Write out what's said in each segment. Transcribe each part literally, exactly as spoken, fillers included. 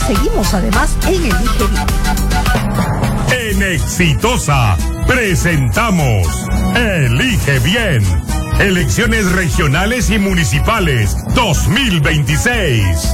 seguimos además en Elige Bien. En Exitosa presentamos Elige Bien. Elecciones regionales y municipales dos mil veintiséis.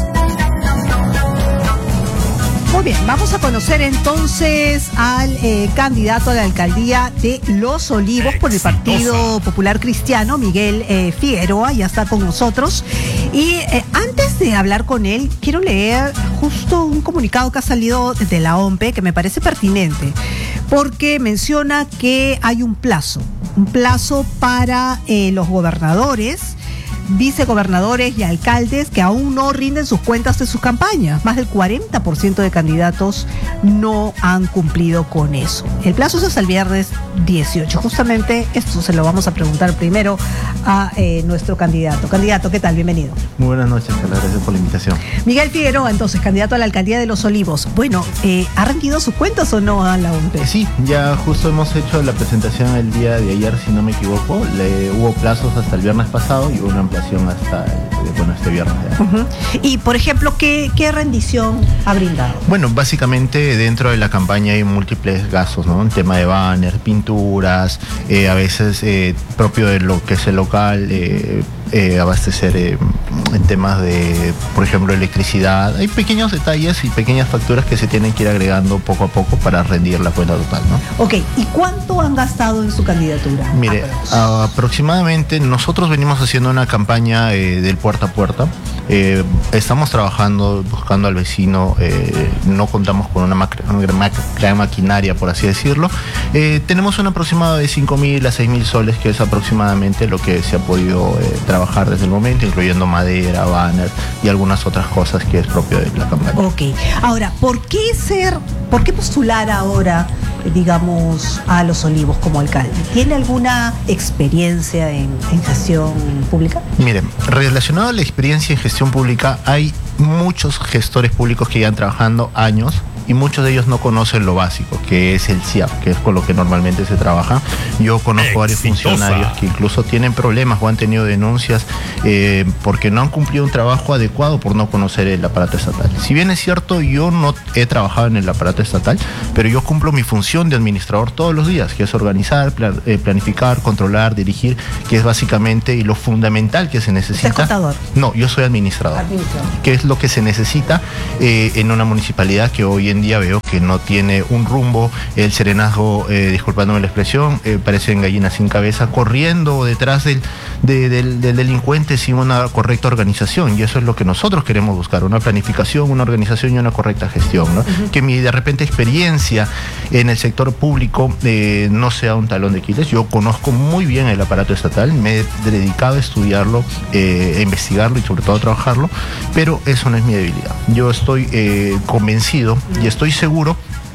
Muy bien, vamos a conocer entonces al eh, candidato a la alcaldía de Los Olivos por el Partido Popular Cristiano, Miguel eh, Figueroa, ya está con nosotros. Y eh, antes de hablar con él, quiero leer justo un comunicado que ha salido de la O M P E que me parece pertinente, porque menciona que hay un plazo, un plazo para eh, los gobernadores, vicegobernadores y alcaldes que aún no rinden sus cuentas de sus campañas. Más del cuarenta por ciento de candidatos no han cumplido con eso. El plazo es hasta el viernes dieciocho. Justamente esto se lo vamos a preguntar primero a eh, nuestro candidato. Candidato, ¿qué tal? Bienvenido. Muy buenas noches, gracias por la invitación. Miguel Figueroa, entonces, candidato a la alcaldía de Los Olivos. Bueno, eh, ¿ha rendido sus cuentas o no a la O M P E? Sí, ya justo hemos hecho la presentación el día de ayer, si no me equivoco. Le, hubo plazos hasta el viernes pasado y hubo una ampliación hasta el, bueno, este viernes. Uh-huh. Y, por ejemplo, ¿qué, qué rendición ha brindado? Bueno, básicamente dentro de la campaña hay múltiples gastos, ¿no? En tema de banners, pinturas, eh, a veces eh, propio de lo que es el local, eh, eh, abastecer eh, en temas de, por ejemplo, electricidad. Hay pequeños detalles y pequeñas facturas que se tienen que ir agregando poco a poco para rendir la cuenta total, ¿no? Ok, ¿y cuánto han gastado en su candidatura? Mire, a, aproximadamente nosotros venimos haciendo una campaña eh, del puerta a puerta. Eh, estamos trabajando, buscando al vecino, eh, no contamos con una macra, gran maquinaria, por así decirlo. Eh, tenemos un aproximado de cinco mil a seis mil soles, que es aproximadamente lo que se ha podido eh, trabajar desde el momento, incluyendo madera, banner y algunas otras cosas que es propio de la campaña. Ok, ahora, ¿por qué ser, por qué postular ahora, digamos, a Los Olivos como alcalde? ¿Tiene alguna experiencia en, en gestión pública? Miren, relacionado a la experiencia en gestión pública, hay muchos gestores públicos que llevan trabajando años y muchos de ellos no conocen lo básico, que es el C I A P, que es con lo que normalmente se trabaja. Yo conozco varios funcionarios que incluso tienen problemas o han tenido denuncias eh, porque no han cumplido un trabajo adecuado por no conocer el aparato estatal. Si bien es cierto, yo no he trabajado en el aparato estatal, pero yo cumplo mi función de administrador todos los días, que es organizar, plan, eh, planificar, controlar, dirigir, que es básicamente y lo fundamental que se necesita. ¿Usted es contador? No, yo soy administrador. Administrador. Que es lo que se necesita eh, en una municipalidad que hoy en día veo que no tiene un rumbo. El serenazgo, eh, disculpándome la expresión, eh, parecen gallinas sin cabeza, corriendo detrás del, de, del, del delincuente sin una correcta organización, y eso es lo que nosotros queremos buscar, una planificación, una organización y una correcta gestión, ¿no? Uh-huh. Que mi de repente experiencia en el sector público eh, no sea un talón de Aquiles. Yo conozco muy bien el aparato estatal, me he dedicado a estudiarlo, eh, a investigarlo y sobre todo a trabajarlo, pero eso no es mi debilidad. Yo estoy eh, convencido y estoy seguro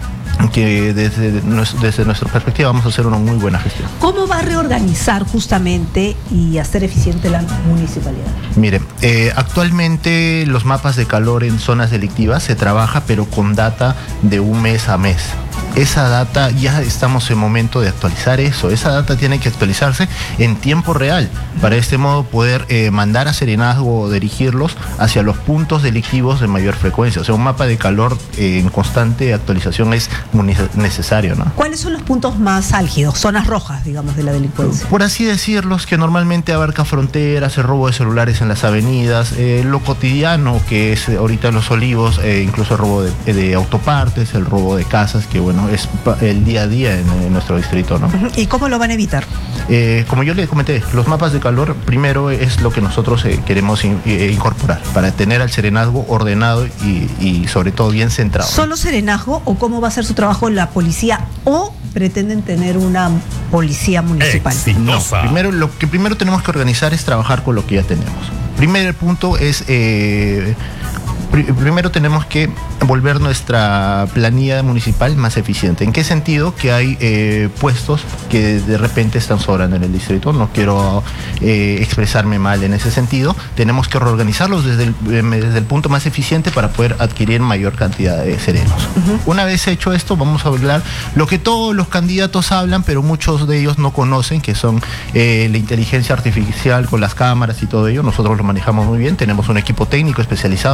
que desde, desde nuestra perspectiva vamos a hacer una muy buena gestión. ¿Cómo va a reorganizar justamente y hacer eficiente la municipalidad? Mire, eh, actualmente los mapas de calor en zonas delictivas se trabaja pero con data de un mes a mes. Esa data, ya estamos en momento de actualizar eso. Esa data tiene que actualizarse en tiempo real, para de este modo poder eh, mandar a serenazgo o dirigirlos hacia los puntos delictivos de mayor frecuencia. O sea, un mapa de calor eh, en constante actualización es necesario, ¿no? ¿Cuáles son los puntos más álgidos, zonas rojas, digamos, de la delincuencia? Por así decirlos, que normalmente abarca fronteras, el robo de celulares en las avenidas, eh, lo cotidiano que es ahorita en Los Olivos, eh, incluso el robo de, de autopartes, el robo de casas, que bueno, es el día a día en, en nuestro distrito, ¿no? ¿Y cómo lo van a evitar? Eh, como yo le comenté, los mapas de calor primero es lo que nosotros eh, queremos in, eh, incorporar para tener al serenazgo ordenado y, y sobre todo bien centrado. ¿Solo serenazgo o cómo va a ser su trabajo la policía o pretenden tener una policía municipal? No, primero, lo que primero tenemos que organizar es trabajar con lo que ya tenemos. Primer punto es... Eh, Primero tenemos que volver nuestra planilla municipal más eficiente. ¿En qué sentido? Que hay eh, puestos que de repente están sobrando en el distrito. No quiero eh, expresarme mal en ese sentido. Tenemos que reorganizarlos desde el, desde el punto más eficiente para poder adquirir mayor cantidad de serenos. Uh-huh. Una vez hecho esto, vamos a hablar lo que todos los candidatos hablan, pero muchos de ellos no conocen, que son eh, la inteligencia artificial con las cámaras y todo ello. Nosotros lo manejamos muy bien. Tenemos un equipo técnico especializado en esto.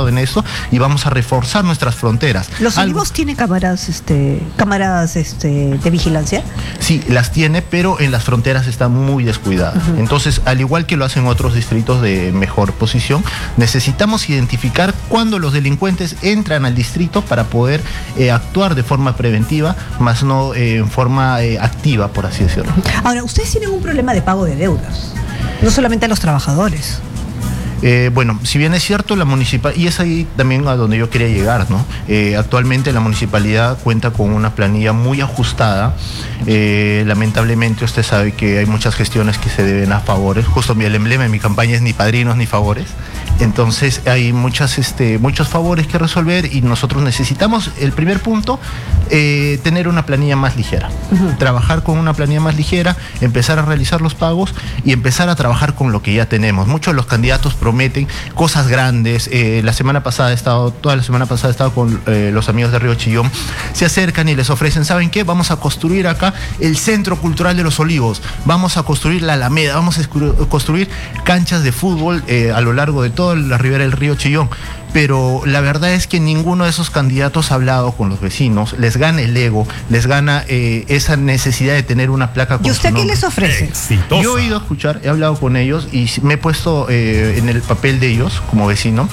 distrito y vamos a reforzar nuestras fronteras. ¿Los Algo... Olivos tienen cámaras, este, cámaras este, de vigilancia? Sí, las tiene, pero en las fronteras está muy descuidada. Uh-huh. Entonces, al igual que lo hacen otros distritos de mejor posición, necesitamos identificar cuándo los delincuentes entran al distrito para poder eh, actuar de forma preventiva, más no eh, en forma eh, activa, por así decirlo. Ahora, ustedes tienen un problema de pago de deudas, no solamente a los trabajadores. Eh, bueno, si bien es cierto, la municipalidad, y es ahí también a donde yo quería llegar, ¿no? Eh, actualmente la municipalidad cuenta con una planilla muy ajustada. Eh, lamentablemente usted sabe que hay muchas gestiones que se deben a favores. Justo el emblema de mi campaña es ni padrinos ni favores. Entonces hay muchas, este, muchos favores que resolver y nosotros necesitamos, el primer punto, eh, tener una planilla más ligera. Uh-huh. Trabajar con una planilla más ligera, empezar a realizar los pagos y empezar a trabajar con lo que ya tenemos. Muchos de los candidatos prometen cosas grandes. Eh, la semana pasada he estado, toda la semana pasada he estado con eh, los amigos de Río Chillón. Se acercan y les ofrecen, ¿saben qué? Vamos a construir acá el Centro Cultural de los Olivos. Vamos a construir la Alameda. Vamos a construir canchas de fútbol eh, a lo largo de toda la ribera del Río Chillón. Pero la verdad es que ninguno de esos candidatos ha hablado con los vecinos, les gana el ego, les gana eh, esa necesidad de tener una placa con ¿Y usted su nombre. qué les ofrece? Exitosa. Yo he ido a escuchar, he hablado con ellos y me he puesto eh, en el papel de ellos como vecino.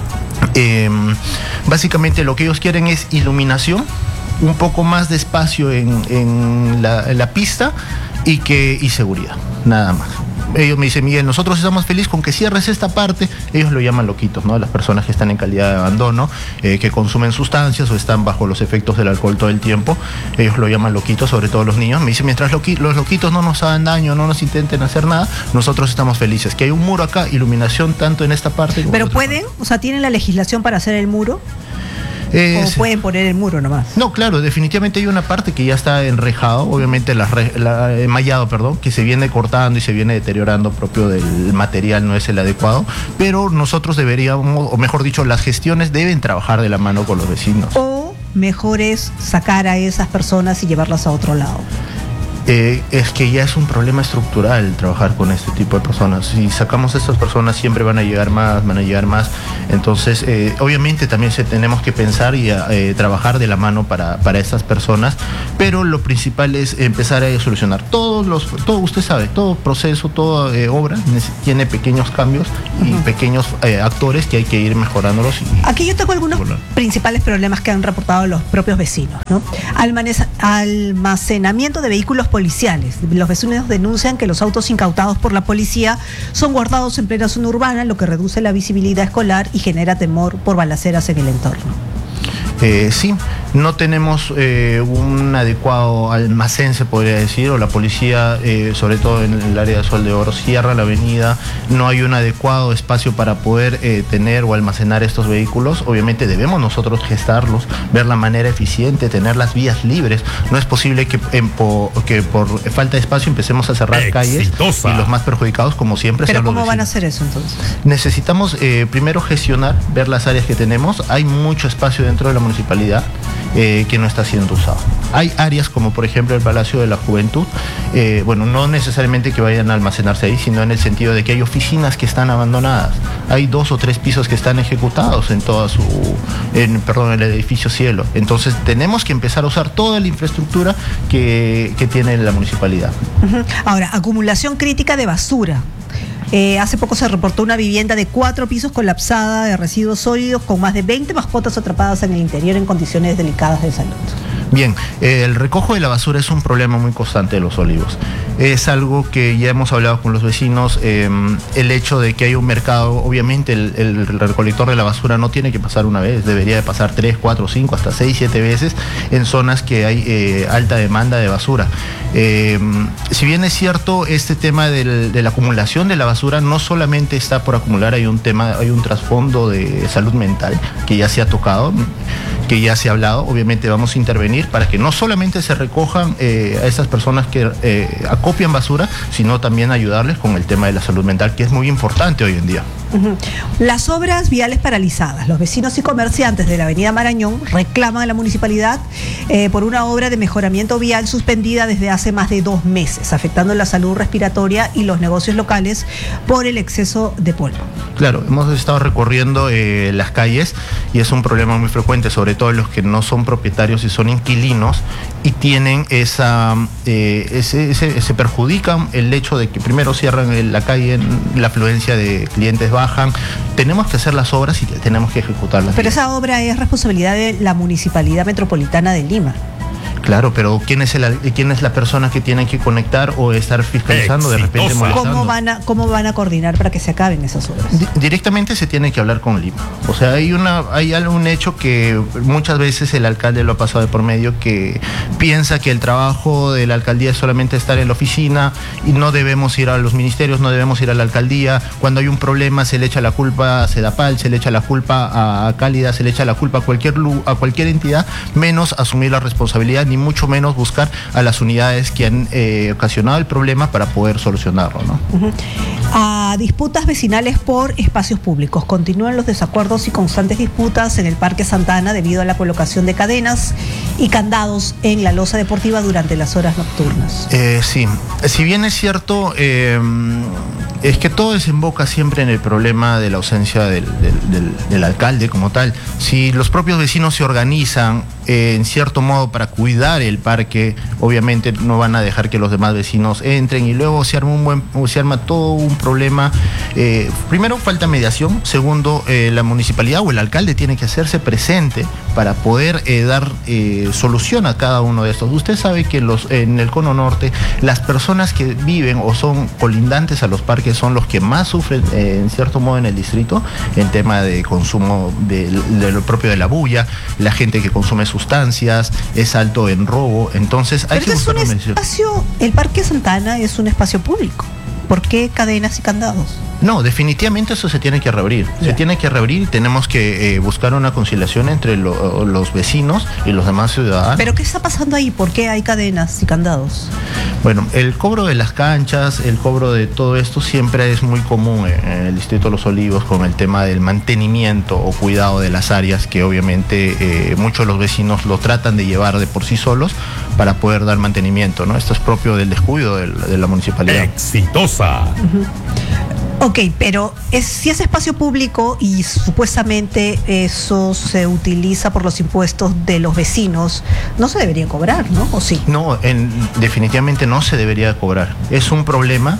Eh, básicamente lo que ellos quieren es iluminación, un poco más de espacio en, en, la, en la pista y, que, y seguridad, nada más. Ellos me dicen, Miguel, nosotros estamos felices con que cierres esta parte. Ellos lo llaman loquitos, ¿no? Las personas que están en calidad de abandono, eh, que consumen sustancias o están bajo los efectos del alcohol todo el tiempo. Ellos lo llaman loquitos, sobre todo los niños. Me dicen, mientras loqui los loquitos no nos hagan daño, no nos intenten hacer nada, nosotros estamos felices. Que hay un muro acá, iluminación tanto en esta parte como ¿Pero en otra pueden? parte. O sea, ¿tienen la legislación para hacer el muro? Eh, ¿O sí. pueden poner el muro nomás? No, claro, definitivamente hay una parte que ya está enrejado, obviamente la, la enmallado, perdón, que se viene cortando y se viene deteriorando, propio del material, no es el adecuado, pero nosotros deberíamos, o mejor dicho, las gestiones deben trabajar de la mano con los vecinos. ¿O mejor es sacar a esas personas y llevarlas a otro lado? Eh, es que ya es un problema estructural trabajar con este tipo de personas. Si sacamos a estas personas siempre van a llegar más, van a llegar más. Entonces, eh, obviamente también se, tenemos que pensar y eh, trabajar de la mano para, para estas personas, pero lo principal es empezar a solucionar. Todos los, todo, usted sabe, todo proceso, toda eh, obra tiene pequeños cambios y uh-huh. pequeños eh, actores que hay que ir mejorándolos. Y, Aquí yo tengo algunos volar. principales problemas que han reportado los propios vecinos, ¿no? Almaneza, almacenamiento de vehículos policiales. Los vecinos denuncian que los autos incautados por la policía son guardados en plena zona urbana, lo que reduce la visibilidad escolar y genera temor por balaceras en el entorno. Eh, sí, no tenemos eh, un adecuado almacén, se podría decir, o la policía, eh, sobre todo en el área de Sol de Oro, cierra la avenida, no hay un adecuado espacio para poder eh, tener o almacenar estos vehículos. Obviamente debemos nosotros gestarlos, ver la manera eficiente, tener las vías libres. No es posible que, en, po, que por falta de espacio empecemos a cerrar Exitosa. calles y los más perjudicados, como siempre. ¿Pero cómo los van a hacer eso entonces? Necesitamos eh, primero gestionar, ver las áreas que tenemos. Hay mucho espacio dentro de la municipalidad eh, que no está siendo usado. Hay áreas como por ejemplo el Palacio de la Juventud, eh, bueno, no necesariamente que vayan a almacenarse ahí, sino en el sentido de que hay oficinas que están abandonadas. Hay dos o tres pisos que están ejecutados en toda su, en, perdón, en el edificio Cielo. Entonces tenemos que empezar a usar toda la infraestructura que, que tiene la municipalidad. Uh-huh. Ahora, acumulación crítica de basura. Eh, hace poco se reportó una vivienda de cuatro pisos colapsada de residuos sólidos con más de veinte mascotas atrapadas en el interior en condiciones delicadas de salud. Bien, eh, el recojo de la basura es un problema muy constante de Los Olivos. Es algo que ya hemos hablado con los vecinos, eh, el hecho de que hay un mercado, obviamente el, el recolector de la basura no tiene que pasar una vez, debería de pasar tres, cuatro, cinco, hasta seis, siete veces en zonas que hay eh, alta demanda de basura. Eh, si bien es cierto, este tema del, de la acumulación de la basura no solamente está por acumular, hay un tema, hay un trasfondo de salud mental que ya se ha tocado, que que ya se ha hablado. Obviamente vamos a intervenir para que no solamente se recojan eh, a esas personas que eh, acopian basura, sino también ayudarles con el tema de la salud mental, que es muy importante hoy en día. Uh-huh. Las obras viales paralizadas. Los vecinos y comerciantes de la avenida Marañón reclaman a la municipalidad eh, por una obra de mejoramiento vial suspendida desde hace más de dos meses, afectando la salud respiratoria y los negocios locales por el exceso de polvo. Claro, hemos estado recorriendo eh, las calles y es un problema muy frecuente, sobre todo los que no son propietarios y son inquilinos y tienen esa, eh, ese, ese, se perjudican el hecho de que primero cierran la calle, la afluencia de clientes bajan. Tenemos que hacer las obras y tenemos que ejecutarlas. Pero esa obra es responsabilidad de la Municipalidad Metropolitana de Lima. Claro, pero ¿quién es, el, ¿quién es la persona que tiene que conectar o estar fiscalizando, de repente molestando? ¿Cómo van a, cómo van a coordinar para que se acaben esas obras? Di directamente se tiene que hablar con Lima. O sea, hay una hay algún hecho que muchas veces el alcalde lo ha pasado de por medio, que piensa que el trabajo de la alcaldía es solamente estar en la oficina y no debemos ir a los ministerios, no debemos ir a la alcaldía. Cuando hay un problema se le echa la culpa a Sedapal, se le echa la culpa a Cálida, se le echa la culpa a cualquier, a cualquier entidad, menos asumir la responsabilidad, ni mucho menos buscar a las unidades que han eh, ocasionado el problema para poder solucionarlo, ¿no? Uh-huh. A disputas vecinales por espacios públicos. Continúan los desacuerdos y constantes disputas en el Parque Santa Ana debido a la colocación de cadenas y candados en la losa deportiva durante las horas nocturnas. Eh, sí, si bien es cierto, eh, es que todo desemboca siempre en el problema de la ausencia del, del, del, del alcalde como tal. Si los propios vecinos se organizan eh, en cierto modo para cuidar el parque, obviamente no van a dejar que los demás vecinos entren y luego se arma un buen, se arma todo un problema. Eh, primero, falta mediación. Segundo, eh, la municipalidad o el alcalde tiene que hacerse presente para poder eh, dar eh, solución a cada uno de estos. Usted sabe que los, en el cono norte, las personas que viven o son colindantes a los parques son los que más sufren, eh, en cierto modo, en el distrito, en tema de consumo de, de lo propio de la bulla, la gente que consume sustancias, es alto en robo. Entonces hay Pero que buscar es un espacio, el Parque Santa Ana es un espacio público. ¿Por qué cadenas y candados? No, definitivamente eso se tiene que reabrir. Yeah. Se tiene que reabrir y tenemos que eh, buscar una conciliación entre lo, los vecinos y los demás ciudadanos. ¿Pero qué está pasando ahí? ¿Por qué hay cadenas y candados? Bueno, el cobro de las canchas, el cobro de todo esto siempre es muy común en el Distrito de Los Olivos con el tema del mantenimiento o cuidado de las áreas, que obviamente eh, muchos de los vecinos lo tratan de llevar de por sí solos para poder dar mantenimiento, ¿no? Esto es propio del descuido de, de la municipalidad. Exitosa. Uh-huh. Ok, pero es, si es espacio público y supuestamente eso se utiliza por los impuestos de los vecinos, no se debería cobrar, ¿no? ¿O sí? No, en, definitivamente no se debería cobrar. Es un problema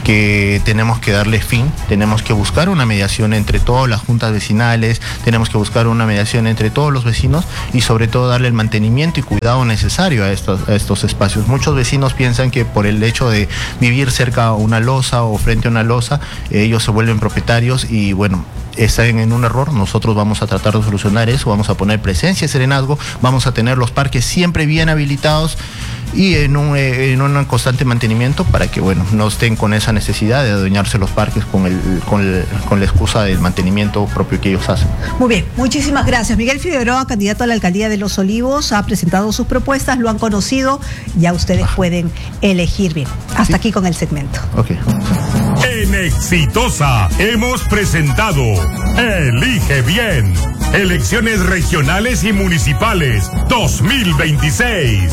que tenemos que darle fin, tenemos que buscar una mediación entre todas las juntas vecinales, tenemos que buscar una mediación entre todos los vecinos y sobre todo darle el mantenimiento y cuidado necesario a estos, a estos espacios. Muchos vecinos piensan que por el hecho de vivir cerca a una losa o frente a una losa, ellos se vuelven propietarios y bueno, están en un error. Nosotros vamos a tratar de solucionar eso, vamos a poner presencia de serenazgo, vamos a tener los parques siempre bien habilitados y en un, en un constante mantenimiento para que bueno, no estén con esa necesidad de adueñarse los parques con, el, con, el, con la excusa del mantenimiento propio que ellos hacen. Muy bien, muchísimas gracias. Miguel Figueroa, candidato a la alcaldía de Los Olivos, ha presentado sus propuestas, lo han conocido, ya ustedes ah. pueden elegir bien. Hasta ¿Sí? aquí con el segmento. Ok. En Exitosa hemos presentado Elige Bien, elecciones regionales y municipales dos mil veintiséis.